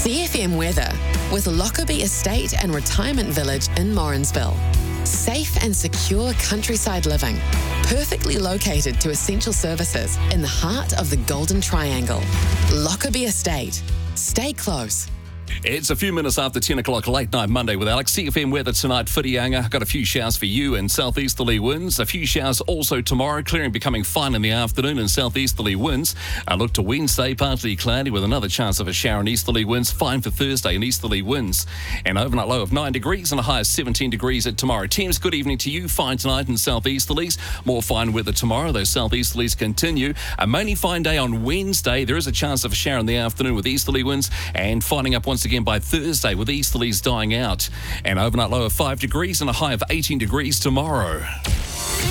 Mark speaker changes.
Speaker 1: CFM weather with Lockerbie Estate and Retirement Village in Morrinsville. Safe and secure countryside living, perfectly located to essential services in the heart of the Golden Triangle. Lockerbie Estate. Stay close.
Speaker 2: It's a few minutes after 10 o'clock, late night Monday with Alex. CFM weather tonight, Whitianga. Got a few showers for you and southeasterly winds. A few showers also tomorrow, clearing becoming fine in the afternoon and southeasterly winds. Look to Wednesday, partly cloudy with another chance of a shower and easterly winds. Fine for Thursday and easterly winds. An overnight low of 9 degrees and a high of 17 degrees at tomorrow. Teams, good evening to you. Fine tonight and southeasterlies. More fine weather tomorrow. Those southeasterlies continue. A mainly fine day on Wednesday. There is a chance of a shower in the afternoon with easterly winds and finding up once again by Thursday with easterlies dying out. An overnight low of 5 degrees and a high of 18 degrees tomorrow.